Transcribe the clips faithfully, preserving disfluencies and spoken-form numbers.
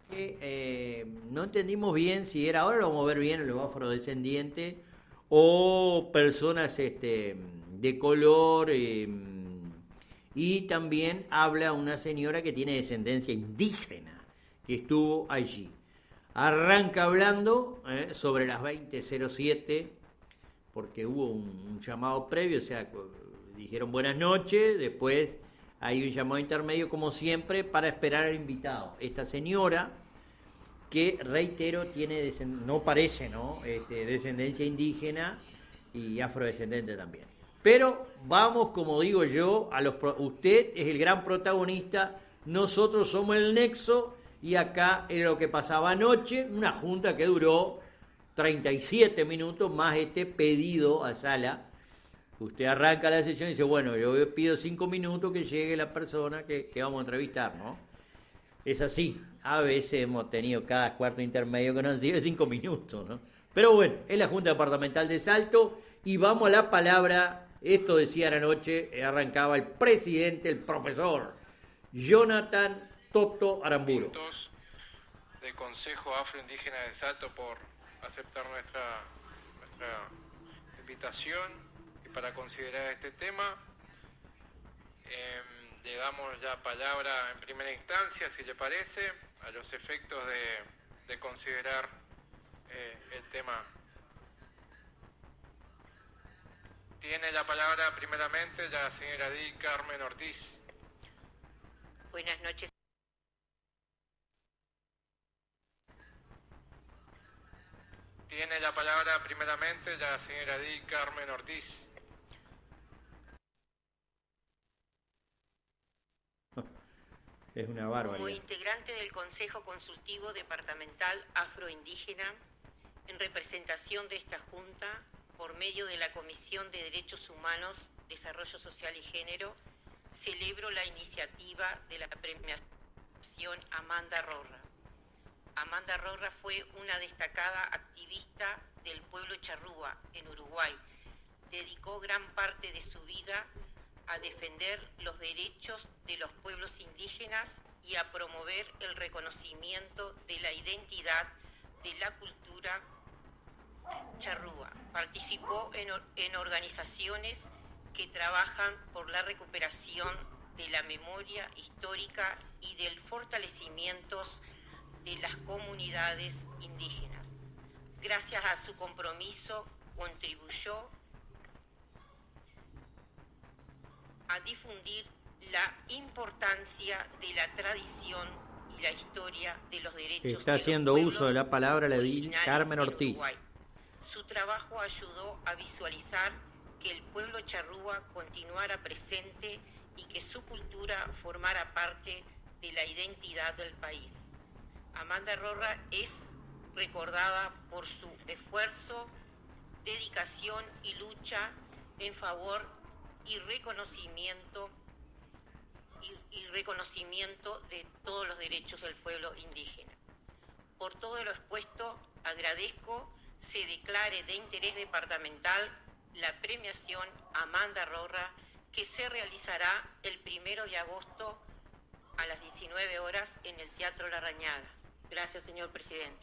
que eh, no entendimos bien si era, ahora lo vamos a ver bien, los afrodescendientes o personas este, de color, eh, y también habla una señora que tiene descendencia indígena, que estuvo allí. Arranca hablando eh, sobre las veinte cero siete, porque hubo un, un llamado previo, o sea, dijeron buenas noches, después hay un llamado intermedio, como siempre, para esperar al invitado. Esta señora, que reitero, tiene no parece, ¿no? Este, descendencia indígena y afrodescendente también. Pero vamos, como digo yo, a los usted es el gran protagonista, nosotros somos el nexo, y acá es lo que pasaba anoche, una junta que duró treinta y siete minutos, más este pedido a sala. Usted arranca la sesión y dice, bueno, yo pido cinco minutos que llegue la persona que, que vamos a entrevistar, ¿no? Es así. A veces hemos tenido cada cuarto intermedio que nos sigue cinco minutos, ¿no? Pero bueno, es la Junta Departamental de Salto y vamos a la palabra. Esto decía anoche, arrancaba el presidente, el profesor Jonathan Toto Aramburu. Del Consejo Afroindígena de Salto por aceptar nuestra, nuestra invitación y para considerar este tema. Eh, le damos la palabra en primera instancia, si le parece, a los efectos de, de considerar eh, el tema. Tiene la palabra primeramente la señora Edil Carmen Ortiz. Buenas noches. Tiene la palabra primeramente la señora Edil Carmen Ortiz. Es una barbaridad. Como integrante del Consejo Consultivo Departamental Afroindígena, en representación de esta Junta, por medio de la Comisión de Derechos Humanos, Desarrollo Social y Género, celebro la iniciativa de la premiación Amanda Rorra. Amanda Rorra fue una destacada activista del pueblo charrúa en Uruguay. Dedicó gran parte de su vida a defender los derechos de los pueblos indígenas y a promover el reconocimiento de la identidad de la cultura charrúa. Participó en, en organizaciones que trabajan por la recuperación de la memoria histórica y del fortalecimiento de las comunidades indígenas. Gracias a su compromiso, contribuyó a difundir la importancia de la tradición y la historia de los derechos Está de los haciendo uso de la palabra la Edil Carmen Ortiz. Uruguay. Su trabajo ayudó a visualizar que el pueblo charrúa continuara presente y que su cultura formara parte de la identidad del país. Amanda Rorra es recordada por su esfuerzo, dedicación y lucha en favor y reconocimiento y, y reconocimiento de todos los derechos del pueblo indígena. Por todo lo expuesto, agradezco se declare de interés departamental la premiación Amanda Rorra, que se realizará el primero de agosto a las diecinueve horas en el Teatro La Rañada. Gracias, señor presidente.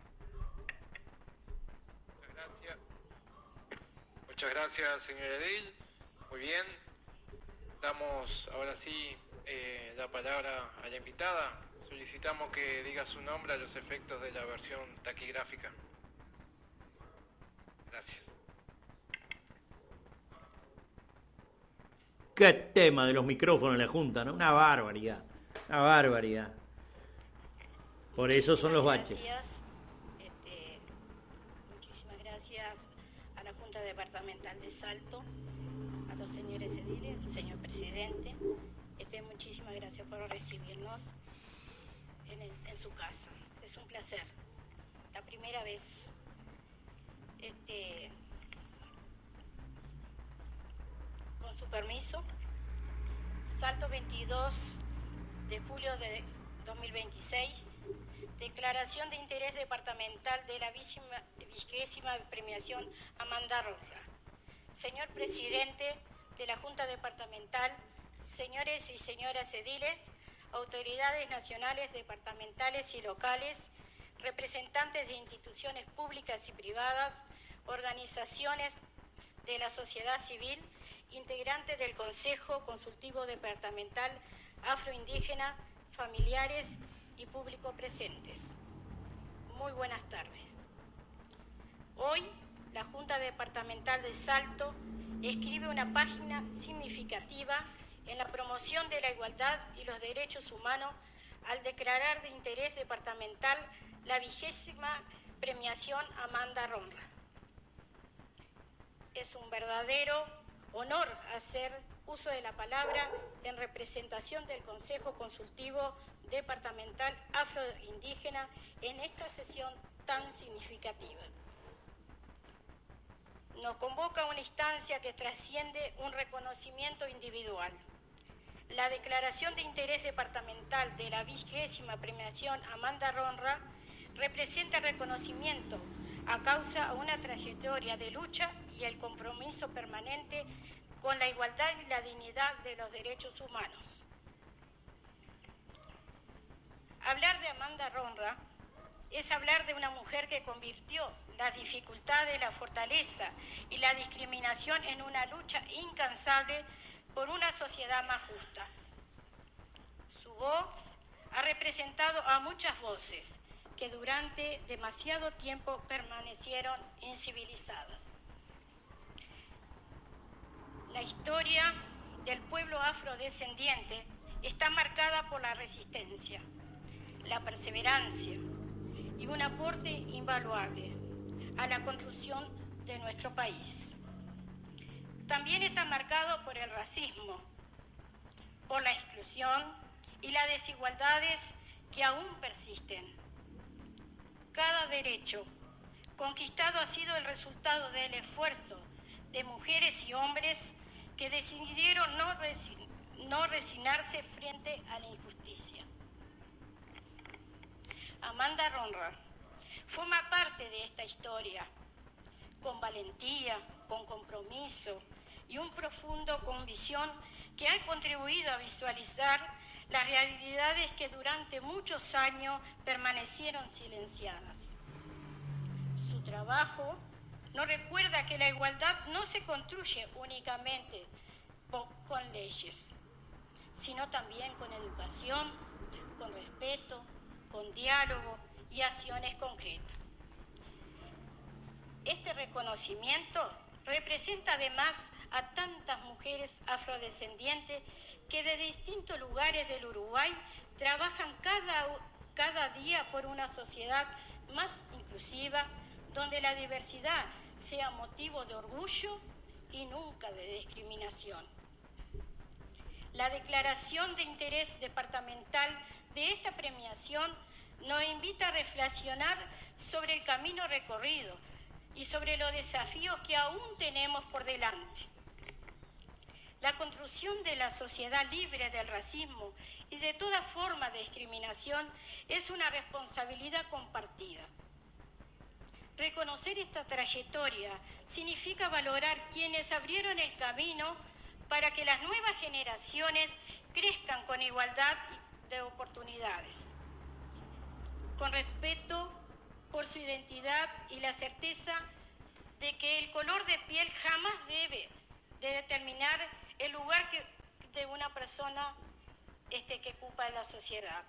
Muchas gracias. Muchas gracias, señor Edil. Muy bien. Damos ahora sí eh, la palabra a la invitada. Solicitamos que diga su nombre a los efectos de la versión taquigráfica. Gracias. Qué tema de los micrófonos en la Junta, ¿no? Una barbaridad, una barbaridad. Por eso son los baches. Gracias, este, muchísimas gracias a la Junta Departamental de Salto, a los señores ediles, al señor presidente. Este, muchísimas gracias por recibirnos en, el, en su casa. Es un placer. La primera vez. Este, con su permiso, Salto veintidós de julio de dos mil veintiséis, declaración de interés departamental de la vigésima premiación Amanda Rorra. Señor presidente de la Junta Departamental, señores y señoras ediles, autoridades nacionales, departamentales y locales, representantes de instituciones públicas y privadas, organizaciones de la sociedad civil, integrantes del Consejo Consultivo Departamental Afroindígena, familiares y público presentes. Muy buenas tardes. Hoy, la Junta Departamental de Salto escribe una página significativa en la promoción de la igualdad y los derechos humanos al declarar de interés departamental la vigésima premiación Amanda Ronra. Es un verdadero honor hacer uso de la palabra en representación del Consejo Consultivo Departamental Afroindígena en esta sesión tan significativa. Nos convoca una instancia que trasciende un reconocimiento individual. La declaración de interés departamental de la vigésima premiación Amanda Ronra representa el reconocimiento a causa de una trayectoria de lucha y el compromiso permanente con la igualdad y la dignidad de los derechos humanos. Hablar de Amanda Ronra es hablar de una mujer que convirtió las dificultades, la fortaleza y la discriminación en una lucha incansable por una sociedad más justa. Su voz ha representado a muchas voces que durante demasiado tiempo permanecieron incivilizadas. La historia del pueblo afrodescendiente está marcada por la resistencia, la perseverancia y un aporte invaluable a la construcción de nuestro país. También está marcado por el racismo, por la exclusión y las desigualdades que aún persisten. Cada derecho conquistado ha sido el resultado del esfuerzo de mujeres y hombres que decidieron no, resi- no resignarse frente a la injusticia. Amanda Ronra forma parte de esta historia, con valentía, con compromiso y un profundo convicción que ha contribuido a visualizar las realidades que durante muchos años permanecieron silenciadas. Su trabajo nos recuerda que la igualdad no se construye únicamente con leyes, sino también con educación, con respeto, con diálogo y acciones concretas. Este reconocimiento representa además a tantas mujeres afrodescendientes que de distintos lugares del Uruguay trabajan cada, cada día por una sociedad más inclusiva, donde la diversidad sea motivo de orgullo y nunca de discriminación. La declaración de interés departamental de esta premiación nos invita a reflexionar sobre el camino recorrido y sobre los desafíos que aún tenemos por delante. La construcción de la sociedad libre del racismo y de toda forma de discriminación es una responsabilidad compartida. Reconocer esta trayectoria significa valorar quienes abrieron el camino para que las nuevas generaciones crezcan con igualdad de oportunidades, con respeto por su identidad y la certeza de que el color de piel jamás debe de determinar el lugar que, de una persona este, que ocupa en la sociedad.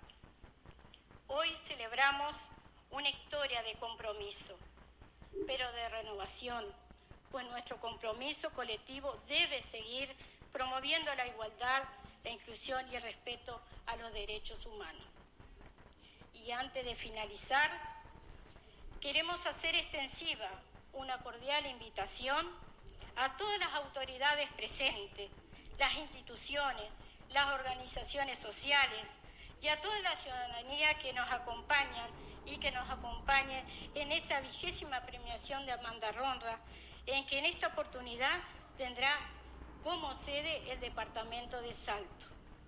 Hoy celebramos una historia de compromiso, pero de renovación, pues nuestro compromiso colectivo debe seguir promoviendo la igualdad, la inclusión y el respeto a los derechos humanos. Y antes de finalizar, queremos hacer extensiva una cordial invitación a todas las autoridades presentes, las instituciones, las organizaciones sociales y a toda la ciudadanía que nos acompañan y que nos acompañen en esta vigésima premiación de Amanda Ronra, en que en esta oportunidad tendrá como sede el departamento de Salto.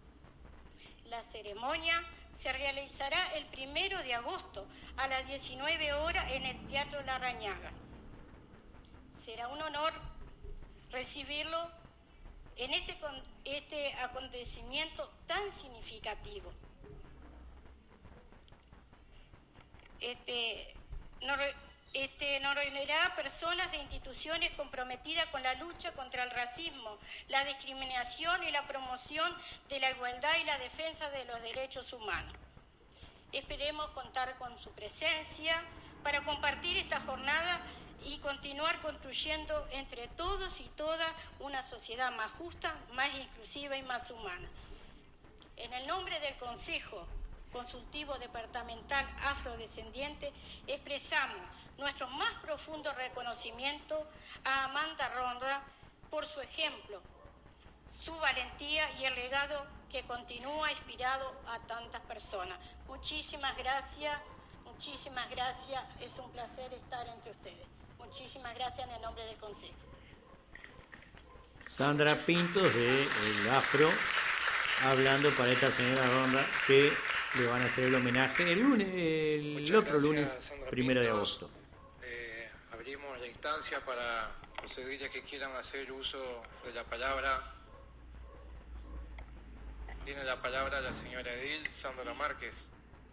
La ceremonia se realizará el primero de agosto a las diecinueve horas en el Teatro Larrañaga. Será un honor recibirlo en este, este acontecimiento tan significativo. este, nos, este, nos reunirá personas e instituciones comprometidas con la lucha contra el racismo, la discriminación y la promoción de la igualdad y la defensa de los derechos humanos. Esperemos contar con su presencia para compartir esta jornada y continuar construyendo entre todos y todas una sociedad más justa, más inclusiva y más humana. En el nombre del Consejo Consultivo Departamental Afrodescendiente, expresamos nuestro más profundo reconocimiento a Amanda Ronda por su ejemplo, su valentía y el legado que continúa inspirado a tantas personas. Muchísimas gracias, muchísimas gracias. Es un placer estar entre ustedes. Muchísimas gracias en el nombre del Consejo. Sandra Pintos de El Afro, hablando para esta señora Ronda, que le van a hacer el homenaje el lunes, el otro gracias, lunes, Sandra primero de Pintos. agosto. Eh, abrimos la instancia para los ediles que quieran hacer uso de la palabra. Tiene la palabra la señora edil Sandra Márquez.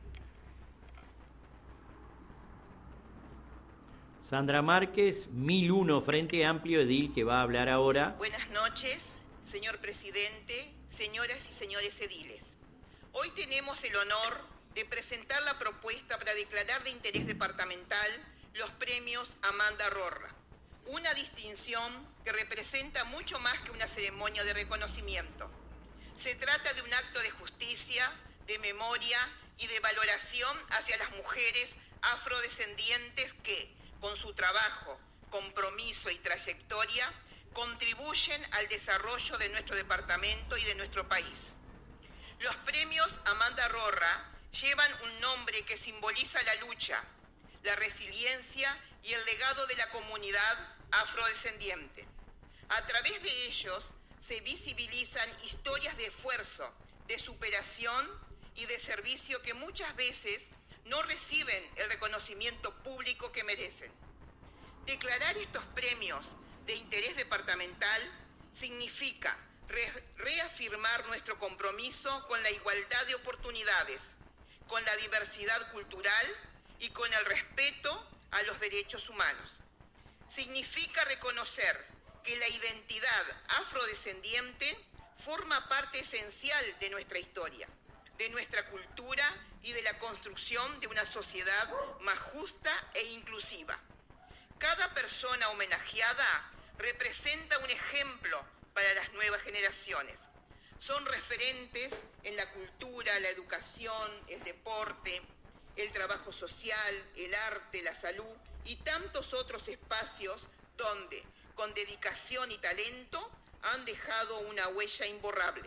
Sandra Márquez, mil uno, Frente Amplio Edil, que va a hablar ahora. Buenas noches, señor presidente, señoras y señores ediles. Hoy tenemos el honor de presentar la propuesta para declarar de interés departamental los premios Amanda Rorra, una distinción que representa mucho más que una ceremonia de reconocimiento. Se trata de un acto de justicia, de memoria y de valoración hacia las mujeres afrodescendientes que, con su trabajo, compromiso y trayectoria, contribuyen al desarrollo de nuestro departamento y de nuestro país. Los premios Amanda Rorra llevan un nombre que simboliza la lucha, la resiliencia y el legado de la comunidad afrodescendiente. A través de ellos se visibilizan historias de esfuerzo, de superación y de servicio que muchas veces no reciben el reconocimiento público que merecen. Declarar estos premios de interés departamental significa re- reafirmar nuestro compromiso con la igualdad de oportunidades, con la diversidad cultural y con el respeto a los derechos humanos. Significa reconocer que la identidad afrodescendiente forma parte esencial de nuestra historia, de nuestra cultura y de la construcción de una sociedad más justa e inclusiva. Cada persona homenajeada representa un ejemplo para las nuevas generaciones. Son referentes en la cultura, la educación, el deporte, el trabajo social, el arte, la salud y tantos otros espacios donde, con dedicación y talento, han dejado una huella imborrable.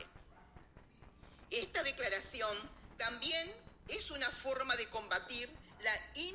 Esta declaración también es una forma de combatir la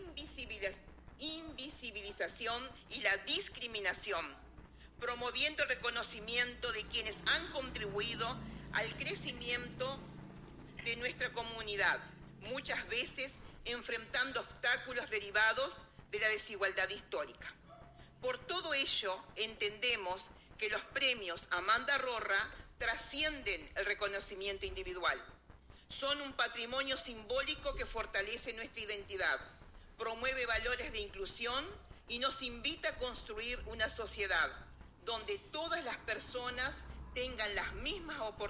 invisibilización y la discriminación, promoviendo el reconocimiento de quienes han contribuido al crecimiento de nuestra comunidad, muchas veces enfrentando obstáculos derivados de la desigualdad histórica. Por todo ello, entendemos que los premios Amanda Rorra trascienden el reconocimiento individual. Son un patrimonio simbólico que fortalece nuestra identidad, promueve valores de inclusión y nos invita a construir una sociedad donde todas las personas tengan las mismas oportunidades